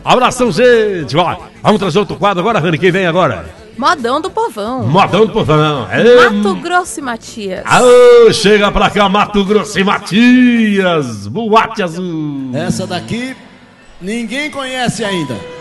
Abração, gente. Ó, vamos trazer outro quadro agora, Rani. Quem vem agora? Modão do Povão. Modão do Povão. Mato Grosso e Matias. Aô, chega pra cá, Mato Grosso e Matias. Boate Azul. Essa daqui ninguém conhece ainda.